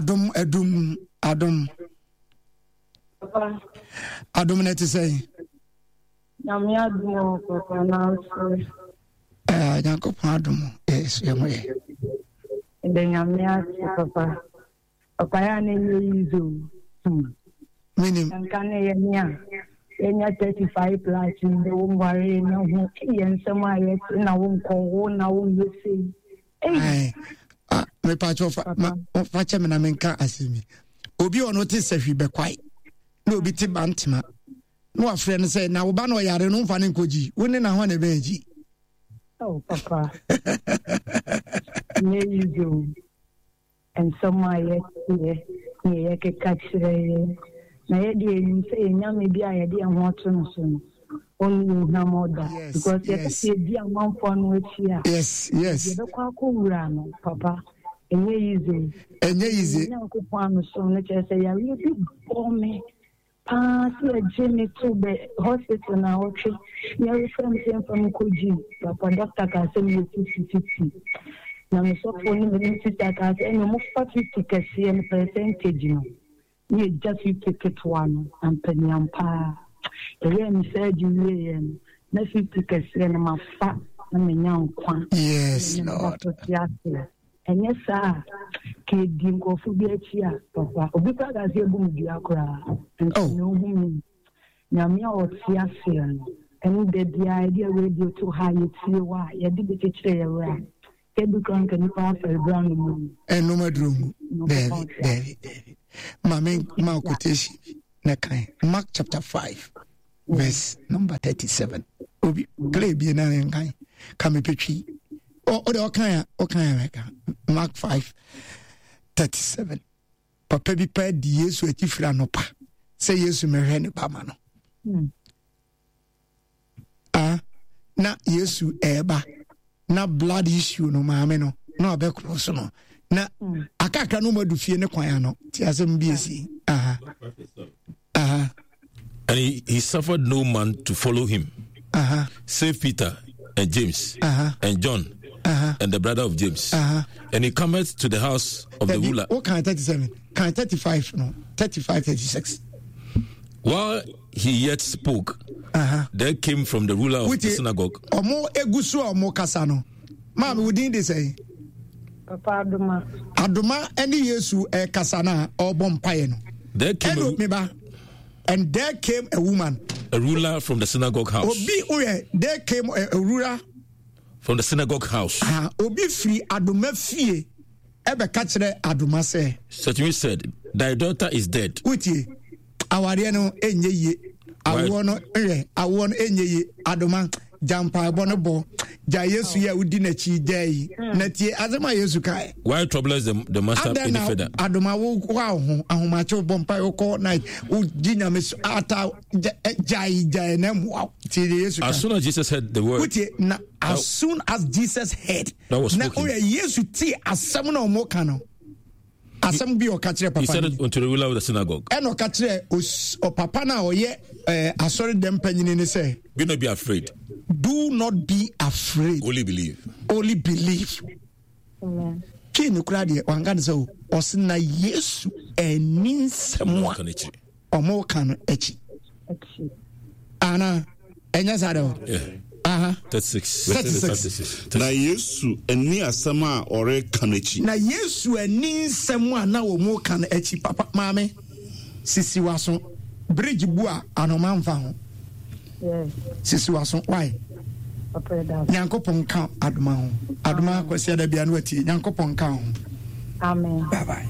Adom. Papa. Adom net say. Namia do Papa now. Yanko Padum. Yes, young way. And then Namia Papa. Papa, I need you. Meaning, and can I 35 plus in the womb worry no and somewhere in a womb call now you see. Hey, my patch of Fatchaman Amenka as me. Obi or notice if you be quiet. No bitty bantima. No friend say now Bano Yare no fanning koji, winning a one beji. Oh, Papa. May you do. And somewhere near catch the na you say maybe I idea want to soon. Only no more that because yes. You one fun with here. Yes. You don't Papa. And easy. Now, Kupano, so let's say, I really bore me. Pass your Jimmy to the hospital now. Okay, you're from Koji. Papa, doctor can send you 50. Now, so for him, the sister can say, no more 50 percentage. You just you take it one and penny and pa. The way said you na 50% my fat and my young quan. Yes, Lord. And yes, sir, kid dingo fubiatia, Papa. Because as you boom diacra and no woman. Yamia or Siasian. And the idea radio too high, you see why you did it around. Can you pass a brown moon? And no more room. David. Mamma quotation. Mark chapter 5, verse number 37. Obi clay be an kind. Come petri. Okay. Mark 5, 37. Papa be paid the years with Ifranopa. Say yes to Marianne Bamano. Na yesu eba. Na blood issue no mameno. No abekro no. Na akaka no madu fie ne kwan no ti asem biesi and he suffered no man to follow him save Peter and James and John and the brother of James and he cometh to the house of the ruler. What kind 37 kind 35 no 35 36 while he yet spoke there came from the ruler of the synagogue omo egusu omo kasa no ma me wodin dey say Papa Adoma any Yesu kasana or bompaye no. There came and there came a woman, a ruler from the synagogue house. There came a ruler from the synagogue house. Obi free Adoma fie ebe kachire Adoma say. Such said, thy daughter is dead. Uti aware no enye ye. Awo no enye ye Adoma jampa bonobo ja Yesu ya udi na chi dai na tie azema Yesu kai. Why troubles the master any further? Adoma wo ho ahomache bompa yoko na udi na mesu ata jai na mu tie Yesu. As soon as Jesus heard the word, as soon as Jesus heard, that was na Yesu tie asem na omo ka no. Asem bi o ka kire papa. He said it unto the ruler of the synagogue. And o ka kire o papa na oye asori dem panyini ni say, be not be afraid. Do not be afraid. Only believe. Only believe. Amen. Kini kradi wangani so osina Yesu eninsemwa. Omo kanu echi. Ana enya sado. Yeah. 36. Na Yesu eni asema ore kanechi. Na Yesu eninsemwa na omo kanu echi papa mame. Sisi waso bridge bua anomanfa ho. Yes. Sisi waso why? Nyankopon ka aduma ho. Aduma kwesi ada bia no ati. Nyankopon ka ho. Amen. Bye bye.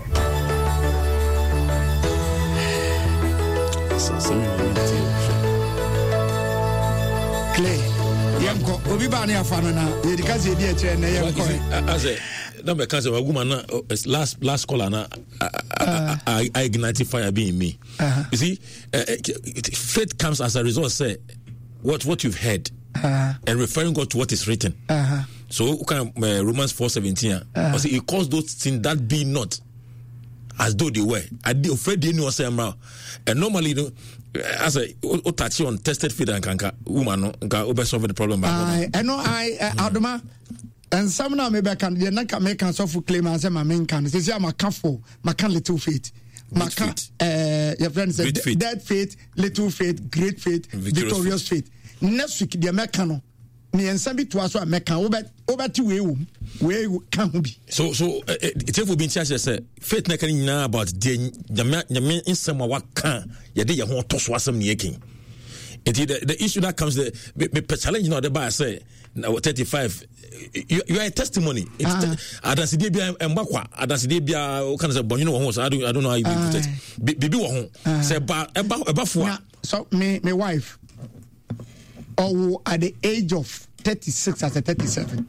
Clay. Yanko obi ba na afano na yedika ze di eche na yanko. Aze number cancer woman na last caller na I ignite fire being me. You see, faith comes as a result say what you've heard and referring God to what is written. So Romans 4:17 say he calls those things that be not as though they were. I did afraid they knew what I'm now. And normally as a touch on tested faith and kanka woman no solve the problem. I know I Adoma and some now maybe I can make a soft claim and say my main can say I'm a careful, my can little faith. My can your friend said dead faith, little faith, great faith, victorious faith. Next week the Americano. Me and some bit was what American over to where can be. So it will be interesting say faith na can now about the in some what can you dey want to so some making. The issue that comes the challenge the by say now 35 you are a testimony. Adansi dey bia embakwa adansi dey bia o kan say bon you know I don't know how you put it. Bibi wo ho say eba fo. So me wife or at the age of 36 as a 37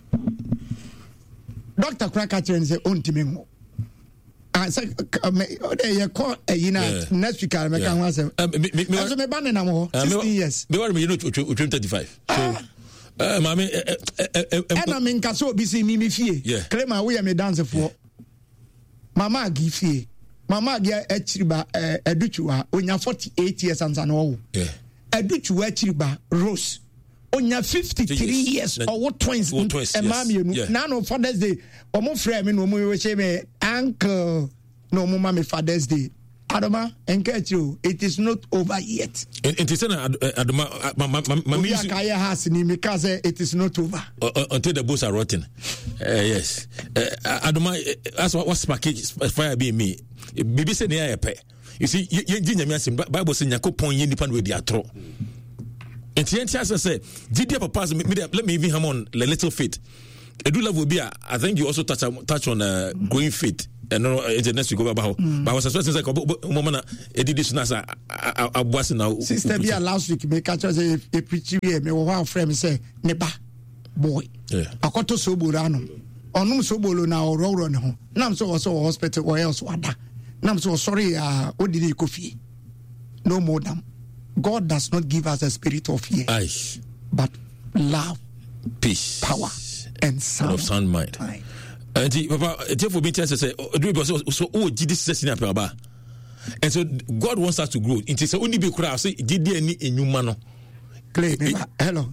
Dr. Krakacher and say on timing I said you call next week I make one say so me ban na 16 years me want me you know 35 so mama and I mean kaso obi see me fie claim we me dance for mama agi fie mama agi achiriba educhuwa onya 48 years and no educhuwa achiriba Rose onya 53 years or what twins and mommy now no Father's Day omo frame me no mo we say me uncle no mo mama Father's Day Adoma encourage you it is not over yet it is Adoma mama kaya has ni because it is not over until the boats are rotten yes Adoma that's what's package fire be me bibi say na pe you see ye nyame asem Bible say Yakopon ye nipa no we di atro Entientia say Didier Papa let me even ham on the little faith. Edu level be I think you also touch on growing faith and no next we go about but I was expecting like moment edit this na aboase now sister be last week me catch say a preach here me one friend say neba boy akoto soboro ano onum sobolo na ororo ne ho nam so hospital or else wada nam so sorry odidi kofi no more than God does not give us a spirit of fear, but love, peace, power, and sound mind. And Papa, therefore, be tested say, so this is and so God wants us to grow. It is only be crowd. Say, did there any new man? Clay, hello.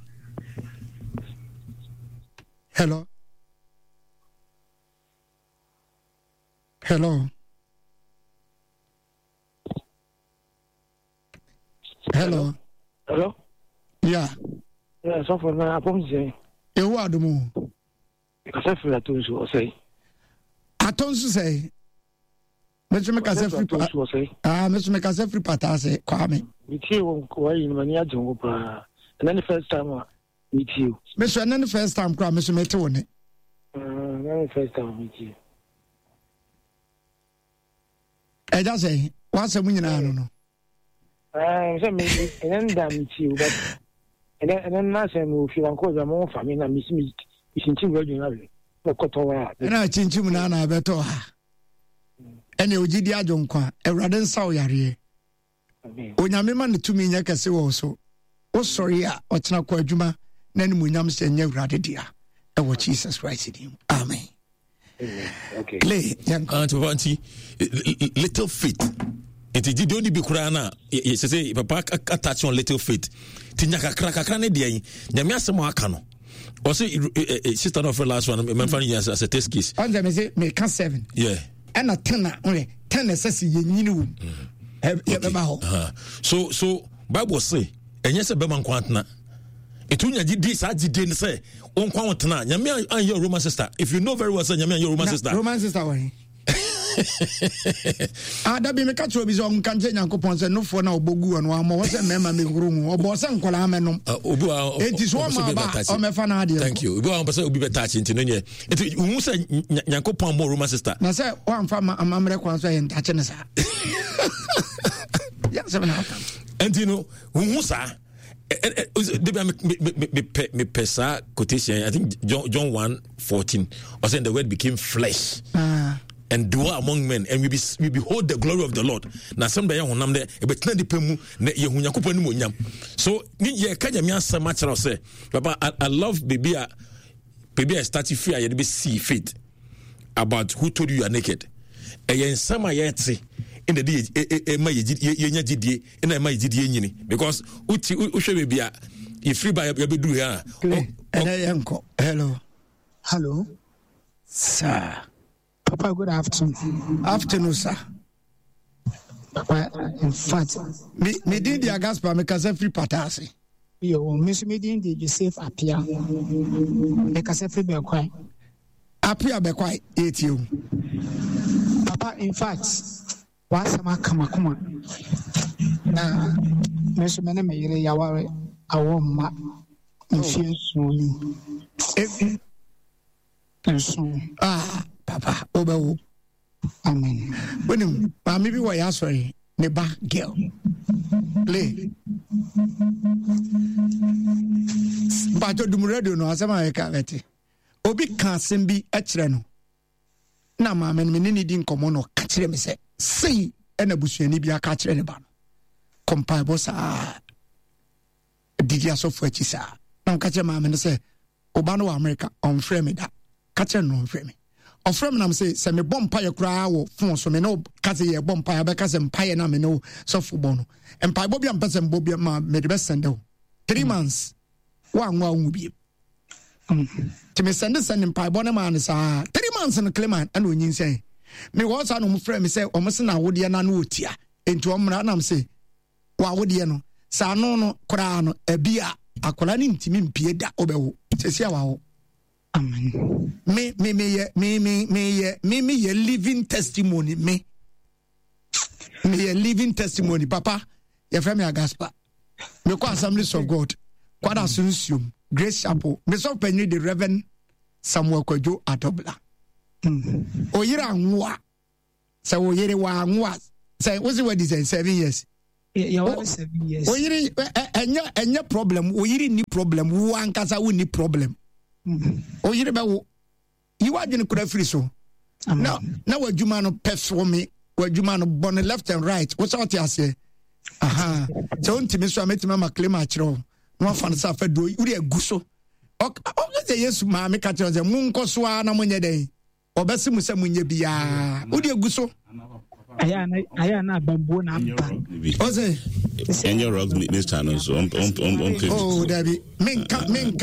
Hello. Yeah. Yeah, so for now, I'm saying. You are the moon. Because I feel that you say. I don't say. Mr. Macasef say. Mr. Macasef Patase, Kwame. With you, in Mania Jungopa. And then the first time, meet you. Mr. And then the first time, Mr. Metone. Then the first time, meet you. I just say, what's a million? I don't know. And then damn you, but and then last time if you want to more family and miss me, it's in two regionally. And I change you na better. And you did ya don't qua a rather sour yari. When I remember to me, Yakase also. Oh, sorry, what's not quite Juma, then Munyam said, never rather dear. And what Jesus Christ in him. Amen. Okay. Play, young auntie, little feet. It did only be Kurana. Yes, say Papa attach on little faith. Tinyaka crack ne dia. Nyamia se mo aka no. Also sister of last one me fan as a test case. On them say me can 7. Yeah. And a 10 only 10 says ye nyinu. So Bible say enye se be man kwantna. Etunya di sa gide say on kwantna. Nyamia and your Roman sister. If you know very well say nyamia and your Roman sister. Roman sister why? That be me catch you be on can Yankopon say no for na obogu anu amo wo say mema me huru obo say nkola amenom obu a it is one man ba o me fa na ade thank you obu a person obi be touch nti no nye nti hu say Yankopon mo Roman sister na say wan fa amamre kwan so yen touch ne sa ya say na and you know hu sa me pesa quotation I think John 1:14 or saying the word became flesh and dwell among men, and we behold the glory of the Lord. Now, some day on them there, but not the pemu, Yahunyakupanimunyam. So, ye Kajamia Samachara say, Papa, I love baby a starting fear, you'd be see fit about who told you you are naked. And in some ayatsi in the day, because Uchi baby, if free by your do here. Hello. Hello. Sir. Papa, good afternoon. Afternoon, sir. Papa, in fact, me did the Agaspa, me kasa free patasi. Yo, Miss Medin did Joseph appear. Because every be quiet. Appear be quiet, 8 you. Papa, in fact, what's a makama? Now, Miss Mena Mayre Yawari, I won't ma. Papa, Obo. Amen. When maybe why I sorry, neba girl. Play. But to do radio no asema e ka vete. Obi kan sembi ekyere no. Na ma men me ni din komo no ka kire me se. Sei e na busuani bi aka kire ne ba no. Compile bossa. Didi asofo achi sa. Na ka kire ma men se oba no America on frame me da. Ka kire no on frame me. On frame na me se me bompa ye kra wo fon so me no ka se ye bompa ya be ka se mpa ye na me no so football no. Empa bobi am pese bobi ma me de be send o. 3 months. Wa nwa nwubi. To me send mpa bo na man sa 3 months no claimant and onyin say. Me wo sa no mo frame me say o mo se na wo de na no otia. Enti o mra na me say wa wo de no sa no no kra no ebia akola ni ntimi mpie da obewo. Sesi a wa wo. Amen. Me ye living testimony me ye living testimony papa ye frame Agaspa me kwa Assemblies of God kwa da sunsium Grace Chapel me so penny the Reverend Samuel Kojo Atobla oyira nwa say oyire wa nwa say what's what is 7 years Yeah, 7 years. oyire enya problem oyire ni problem wo ankasa wo ni problem oyire be wo you are going to free so now wadwuma no perform me wadwuma no born left and right what's out here say aha so ntimi so ametima maklem a kire no fan sa fa do uri aguso okay yes ma me ka kire say munko so na munye den obese mu se munye bia uri aguso aya na bambo na ampa ose Any rock Mr. No so oh David menka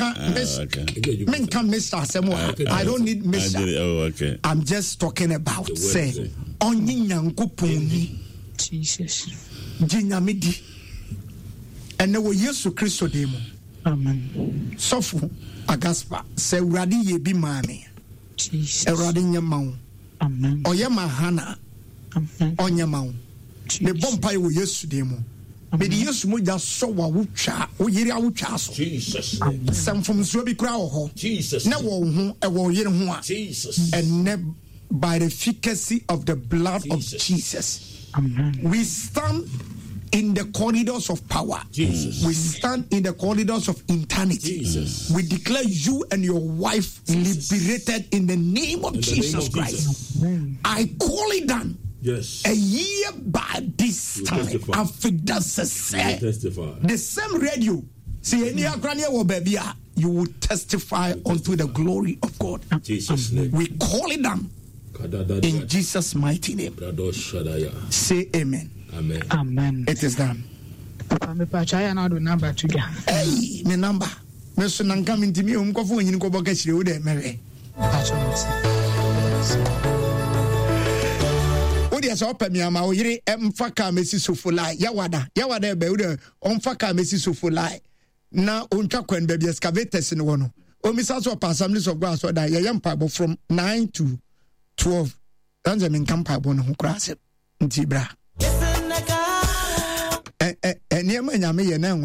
Mr. Samuel I don't need Mr. Oh, okay. I'm just talking about say onyi nyankopon ni Jesus jinyamedi ene wo Yesu Kristo de mo amen sofu Agaspa se urade ye bi maame Jesus urade nyamawo amen oye mahana amen onyamawo me bompa ye wo Yesu de mo me di Yesu mo ja so wa wutwa wo yiri awutwa so Jesus samfom so bi kura wo ho Jesus na wo ho e wo yiri ho a Jesus and by the efficacy of the blood of Jesus amen we stand in the corridors of power. Jesus. We stand in the corridors of eternity. Jesus. We declare you and your wife liberated in the name of Jesus Christ. amen I call it down. Yes. A year by this time, after testify. the same radio, see any baby, you will testify unto the glory of God. Jesus name. We call it down in Jesus' mighty name. Say amen. Amen. amen It is done. papa me pa cha ya na do number to ga Hey, me number. Me so nan kam ntimi o mkofo nyin ko boka chire wo de mere. O de so pa mi ama o yire emfa ka mesi sofulai. Yawada e be wo de onfa ka mesi sofulai. Na ontwa kwan ba bi excavators ne wo no. O misa so pa Assemblies of God so da ye yampa bo from 9 to 12. Danze men kampa bo no ho kra se. Nti bra. Eniema nyame ye na